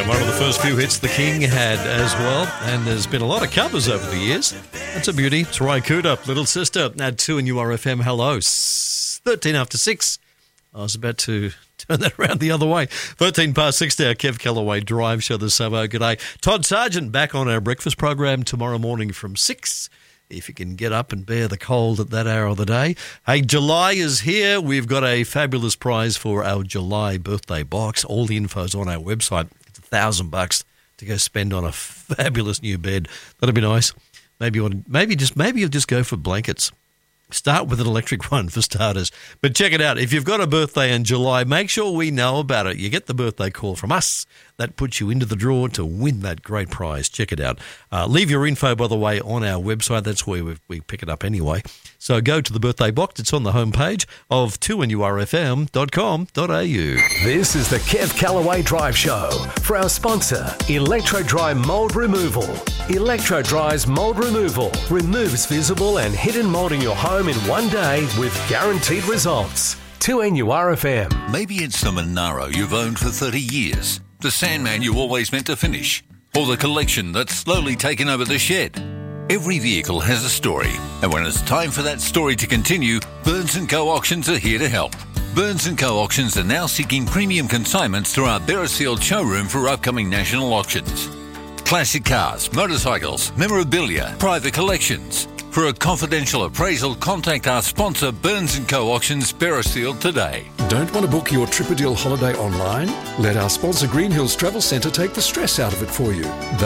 One of the first few hits the King had as well, and there's been a lot of covers over the years. That's a beauty. It's Ry Cooder, Little Sister, at 2 and URFM. Hello. 13 after 6. I was about to turn that around the other way. 13 past 6 now, Kev Callaway Drive Show the Sabo. G'day. Todd Sargent back on our breakfast program tomorrow morning from 6. If you can get up and bear the cold at that hour of the day. Hey, July is here. We've got a fabulous prize for our July birthday box. All the info's on our website. It's $1,000 to go spend on a fabulous new bed. That'd be nice. Maybe you'll just go for blankets. Start with an electric one for starters. But check it out. If you've got a birthday in July, make sure we know about it. You get the birthday call from us. That puts you into the draw to win that great prize. Check it out. Leave your info, by the way, on our website. That's where we pick it up anyway. So go to the birthday box. It's on the homepage of 2NURFM.com.au. This is the Kev Callaway Drive Show for our sponsor, Electro Dry Mold Removal. Electro Dry's Mold Removal removes visible and hidden mold in your home in one day with guaranteed results. 2NURFM. Maybe it's the Monaro you've owned for 30 years, the Sandman you always meant to finish, or the collection that's slowly taken over the shed. Every vehicle has a story, and when it's time for that story to continue, Burns & Co. Auctions are here to help. Burns & Co. Auctions are now seeking premium consignments through our Beresfield showroom for upcoming national auctions. Classic cars, motorcycles, memorabilia, private collections. For a confidential appraisal, contact our sponsor Burns & Co. Auctions Beresfield today. Don't want to book your Tripadil holiday online? Let our sponsor Green Hills Travel Centre take the stress out of it for you.